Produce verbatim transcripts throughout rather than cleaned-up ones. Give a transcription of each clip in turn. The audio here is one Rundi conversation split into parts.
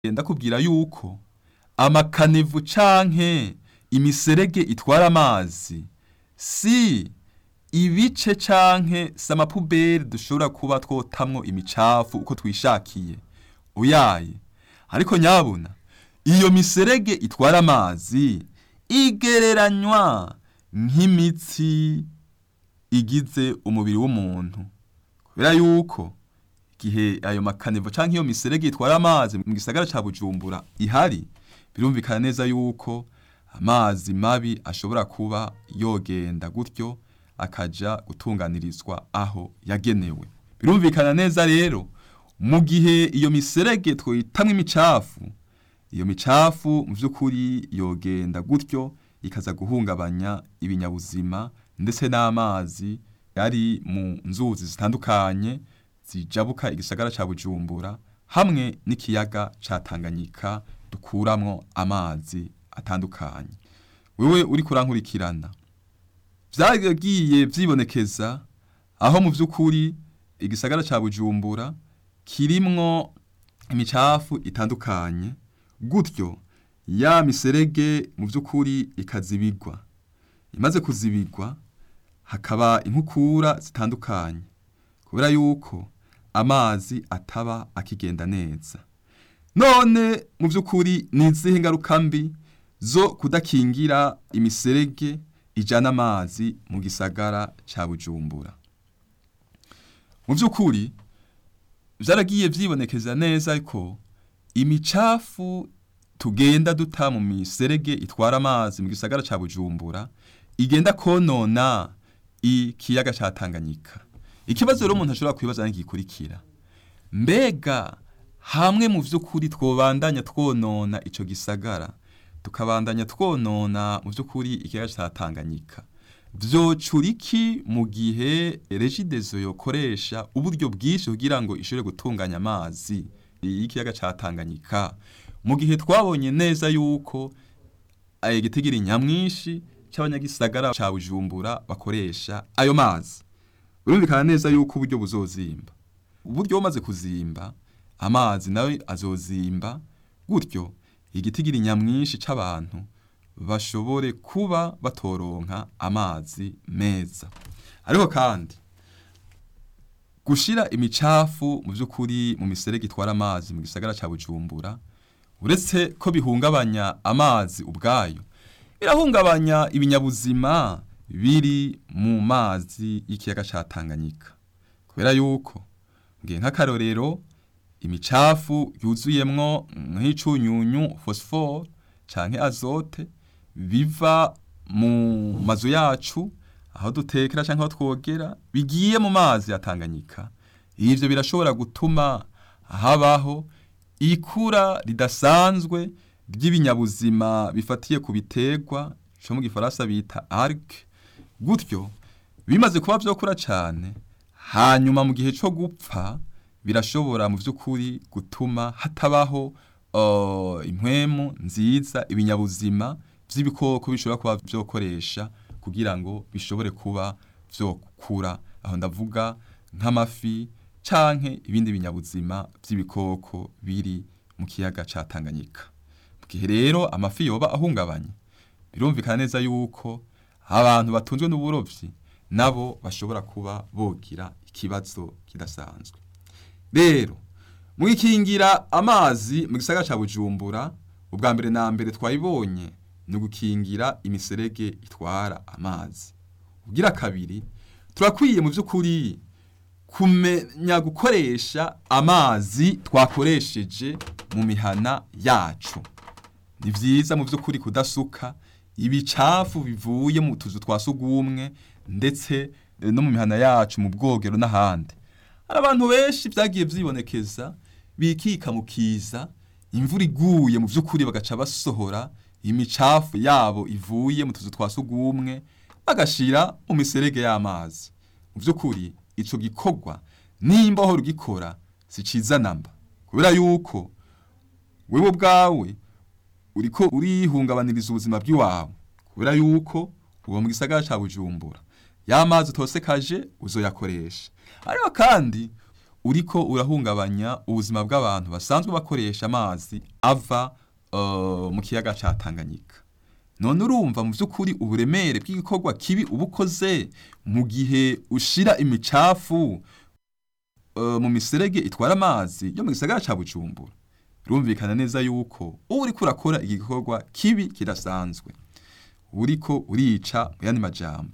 ndakubwira yuko amakanevu canke imiserege itwara amazi si ibice canke samapuberi dushobora kuba twotamwo imicafu uko twishakiye uyaye. Ariko nyabuna iyo miserege itwara amazi igereranywa nk'imitsi igize umubiri w'umuntu, kubera yuko igihe ayo makanevu canke iyo miserege itwara amazi mu gisagara ca Bujumbura ihari, birumvikana neza yuko amazi mabi ashobora kuba yogenda gutyo akaja gutunganirizwa aho yagenewe. Birumvikana neza rero mu gihe iyo miserege twoyitamwo imicafu, iyo micafu mu vy'ukuri yogenda gutyo ikaza guhungabanya ibinyabuzima ndetse n'amazi yari mu nzuzi zitandukanye zijabuka igisagara ca Bujumbura hamwe n'ikiyaga ca Tanganyika dukuramwo amazi atandukanye. Wewe uri kurankurikirana, vyagiye vyibonekeza aho mu vy'ukuri igisagara ca Bujumbura kirimwo imicafu itandukanye, gutyo ya miserege mu vy'ukuri ikazibigwa. Imaze kuzibigwa hakaba inkukura zitandukanye, kubera yuko amazi ataba akigenda neza. None mu vy'ukuri ni izihe ngaruka mbi zo kudakingira imiserege ijana amazi mu gisagara ca Bujumbura? Mu vy'ukuri vyaragiye vyibonekeza neza ko imicafu tugenda duta mu miserege itwara amazi mu gisagara ca Bujumbura igenda konona ikiyaga ca Tanganyika. Ikibazo rero umuntu ashobora kwibaza n'igikurikira: mbega hamwe mu vy'ukuri twobandanya twonona ico gisagara, tukabandanya twonona mu vy'ukuri ikiyaga ca Tanganyika, vyocura iki mu gihe Regideso yokoresha uburyo bwinshi kugira ngo ishobore gutunganya amazi y'ikiyaga ca Tanganyika, mu gihe twabonye neza yuko igitigiri nyamwinshi c'abanyagisagara ca Bujumbura bakoresha ayo mazi? Birumvikana neza yuko uburyo buzozimba. Uburyo bumaze kuzimba, amazi nawe azozimba, gutyo igitigiri nyamwinshi c'abantu bashobore kuba batoronka amazi meza. Ariko kandi gushira imicafu mu vy'ukuri mu miserege itwara amazi mu gisagara ca Bujumbura, uretse ko bihungabanya amazi ubwayo, birahungabanya ibinyabuzima biri mu mazi y'ikiyaga ca Tanganyika. Kubera yuko ngiye nk'akarorero, imicafu yuzuyemwo nk'icunyunyu phosphore canke azote biva mu mazu yacu aho dutekera canke aho twogera, bigiye mu mazi ya Tanganyika. Ivyo birashobora gutuma habaho ikura ridasanzwe ry'ibinyabuzima bifatiye ku biterwa, co mu gifaransa bita algue. Gutyo bimaze kuba vyokura cane, hanyuma mu gihe co gupfa birashobora mu vy'ukuri gutuma hatabaho uh, impwemu nziza ibinyabuzima vy'ibikoko bishobora kuba vyokoresha kugira ngo bishobore kuba vyokura. Aho ndavuga nk'amafi canke ibindi binyabuzima vy'ibikoko biri mu kiyaga ca Tanganyika. Mu gihe rero amafi yoba ahungabanye, birumvikana neza yuko abantu batunzwe n'uburovyi nabo bashobora kuba bogira ikibazo kidasanzwe. Rero mu gikingira amazi mu gisagara ca Bujumbura, ubwa mbere na mbere twayibonye ni gukingira imiserege itwara amazi. Ugira kabiri, turakwiye mu vy'ukuri kumenya gukoresha amazi twakoresheje mu mihana yacu. Ni vyiza mu vy'ukuri kudasuka ibicafu bivuye mu tuzu twa sugumwe ndetse no mu mihana yacu mu bwogero n'ahandi. Hari abantu benshi vyagiye vyibonekeza bikika mu kiza, imvura iguye mu vy'ukuri bagaca basohora imicafu yabo ivuye mu tuzu twa sugumwe bagashira mu miserege y'amazi. Mu vy'ukuri ico gikorwa nimba aho rugikora si ciza namba, kubera yuko wewe ubwawe uriko urihungabaniriza ubuzima bw'iwawe, kubera yuko uwo mu gisagara ca Bujumbura y'amazi utosekaje uzoyakoresha. Ariko kandi uriko urahungabanya ubuzima bw'abantu basanzwe bakoresha amazi ava uh, mu kiyaga ca Tanganyika. None urumva mu vy'ukuri uburemere bw'igikorwa kibi ubukoze mu gihe ushira imicafu uh, mu miserege itwara amazi yo mu gisagara ca Bujumbura. Rumvikana neza yuko uwo uriko urakora igikorwa kibi kidasanzwe, uriko urica mu yandi majambo.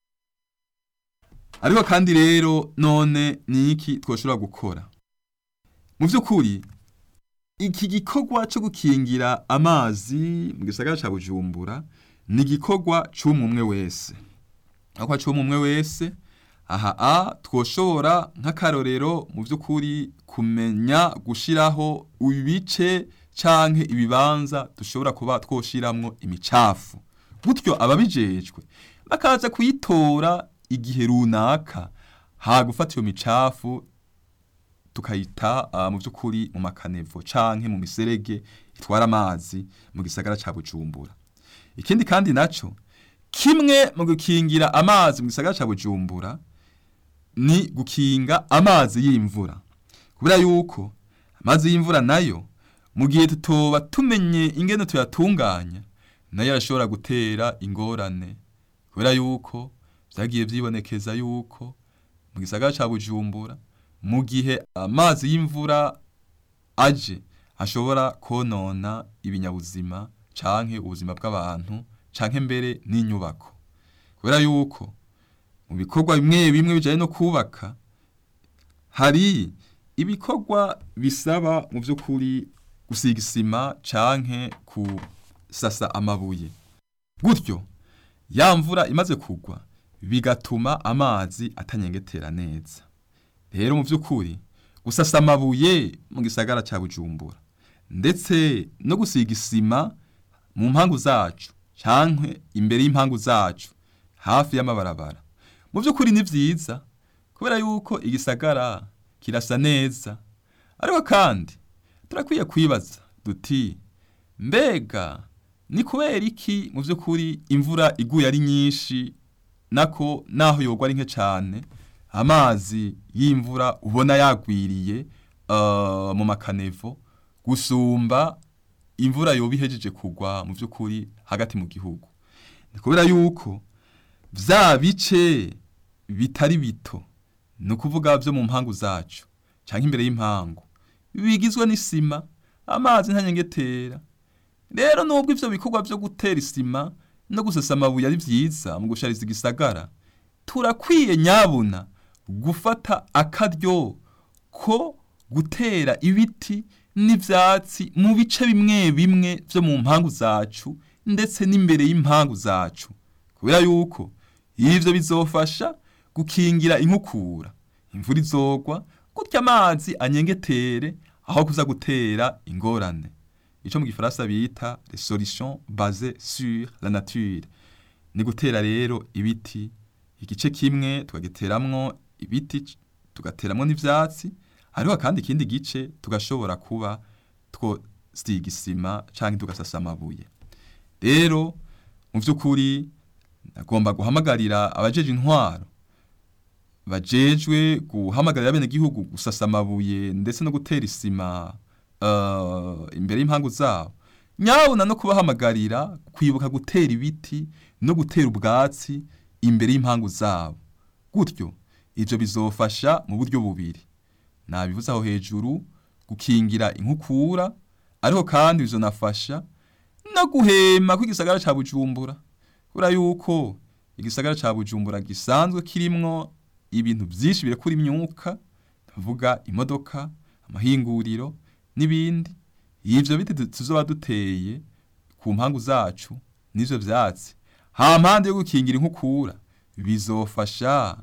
Ariko kandi rero none ni iki twoshobora gukora? Mu vy'ukuri iki gikorwa cyo gukingira amazi mu gisagara ca Bujumbura ni igikorwa c'umwe wese. Akwa c'umwe wese, aha a twoshobora nk'akarorero mu vy'ukuri kumenya gushiraho ibice canke ibibanza dushobora kuba twoshiramwo imicafu. Gutyo ababijejwe bakaza kuyitora igihe runaka, ha gufata iyo micafu tukayita uh, mu vy'ukuri mu makanevo canke mu miserege itwara amazi mu gisagara ca Bujumbura. Ikindi kandi naco, kimwe mu gukingira amazi mu gisagara ca Bujumbura ni gukinga amazi y'imvura. Kubera yuko amazi y'imvura nayo mu gihe tutoba tumenye ingene tuyatunganya, nayo arashobora gutera ingorane. Kubera yuko vyagiye vyibonekeza yuko mu gisagara ca Bujumbura mu gihe amazi y'imvura aje ashobora konona ibinyabuzima canke ubuzima bw'abantu canke mbere n'inyubako. Kubera yuko mu bikorwa bimwe bimwe bijanye no kubaka hari ibikorwa bisaba mu vy'ukuri gusiga isima canke kusasa amabuye. Gutyo ya mvura imaze kugwa bigatuma amazi atanyengetera neza. Rero mu vy'ukuri gusasa amabuye mu gisagara ca Bujumbura ndetse no gusiga isima mu mpangu zacu canke imbere y'impangu zacu hafi y'amabarabara, mu vy'ukuri ni vyiza kubera yuko igisagara kirasa neza. Ariko kandi turakwiye kwibaza duti, mbega ni kubera iki mu vy'ukuri imvura iguye ari nyinshi nako naho yogwa ari nke cane amazi y'imvura ubona yagwiriye uh, mu makanevo gusumba imvura yoba ihejeje kugwa mu vy'ukuri hagati mu gihugu? Ni kubera yuko vya bice bitari bito, ni ukuvuga vyo mu mpangu zacu canke imbere y'impangu, bigizwe n'isima, amazi ntanyengetera. Rero nubwo ivyo bikorwa vyo gutera isima no gusasa amabuye ari vyiza mu gushariza igisagara, turakwiye nyabuna gufata akaryo ko gutera ibiti n'ivyatsi mu bice bimwe bimwe vyo mu mpangu zacu ndetse n'imbere y'impangu zacu. Kubera yuko ivyo bizofasha gukingira inkukura, imvura izogwa gutya amazi anyengetere aho kuza gutera ingorane. Ico mu gifaransa bita les solutions basées sur la nature. Ni gutera rero ibiti, igice kimwe tugagiteramwo ibiti tugateramwo n'ivyatsi, hariho kandi ikindi gice tugashobora kuba two stiga isima canke tugasasa amabuye. Rero mu vy'ukuri nagomba guhamagarira abajeje intwaro bajejwe guhamagarira bene gihugu gusasa amabuye ndetse no gutera isima uh, imbere y'impangu zabo, nyabuna no kubahamagarira kwibuka gutera ibiti no gutera ubwatsi imbere y'impangu zabo. Gutyo ivyo bizofasha mu buryo bubiri, nabivuze aho hejuru, gukingira inkukura, ariko kandi bizonafasha no guhema kw'igisagara ca Bujumbura. Kubera yuko igisagara ca Bujumbura gisanzwe kirimwo ibintu vyinshi birekura imyuka, tuvuga imodoka, amahinguriro n'ibindi. Ivyo biti tuzoba duteye ku mpangu zacu n'ivyo vyatsi, hampande yo gukingira inkukura, bizofasha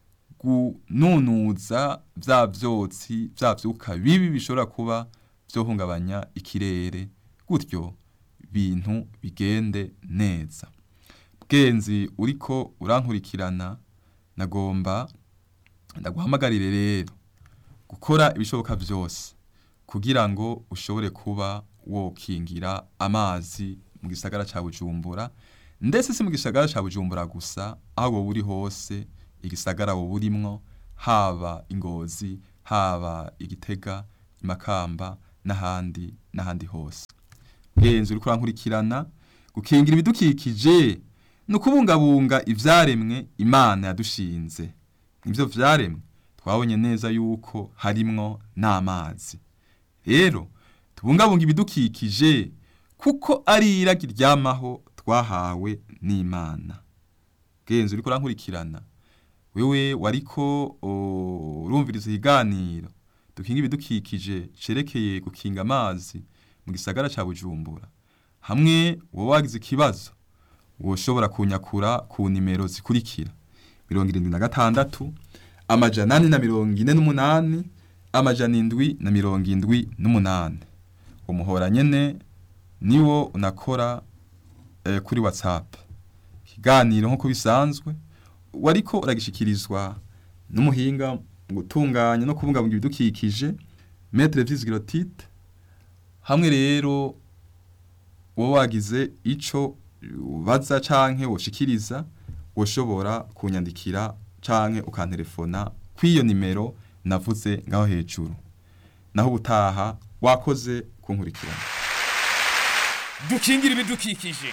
kununuza vya vyotsi, vya vyuka bibi bishobora kuba vyohungabanya ikirere. Gutyo bintu bigende neza. Bwenzi uriko urankurikirana, nagomba ndaguhamagarire rero gukora ibishoboka vyose kugira ngo ushobore kuba wokingira amazi mu gisagara ca Bujumbura, ndetse si mu gisagara ca Bujumbura gusa, aho wowe uri hose igisagara wowe urimwo, haba Ingozi, haba igitega imakamba n'ahandi n'ahandi hose. Genzi uriko urankurikirana, gukingira ibidukikije no kubungabunga ivyaremwe Imana yadushinze. Ivyo vyaremwe twabonye neza yuko harimwo n'amazi. Rero tubungabunga ibidukikije kuko ari iragi ryamaho twahawe n'Imana. Genzi uriko urankurikirana, wewe wariko urumviriza ikiganiro dukinga ibidukikije cerekeye gukinga amazi mu gisagara ca Bujumbura. Hamwe wowe wagize ikibazo woshobora kunyakura ku nimero zikurikira: mirongo irindwi na gatandatu amajana ane na mirongo ine n'umunani amajana indwi na mirongo indwi n'umunani. Umuhora nyene niwo unakora eh, kuri WhatsApp. Ikiganiro nko bisanzwe wariko uragishikirizwa n'umuhinga mu gutunganya no kubungabunga ibidukikije Maître Vizigirotite. Hamwe rero wowe wagize ico ubaza canke woshikiriza woshobora kunyandikira canke ukantelefona kw'iyo nimero navuze ngaho hejuru. Naho ubutaha wakoze kunkurikirana. Dukingira ibidukikije.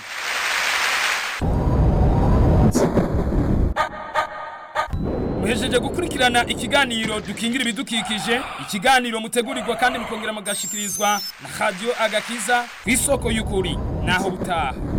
Muhejeje gukurikirana ikiganiro dukingira ibidukikije, ikiganiro mutegurirwa kandi mukongera mugashikirizwa na Radio Agakiza kw'isoko y'ukuri. Naho butaha.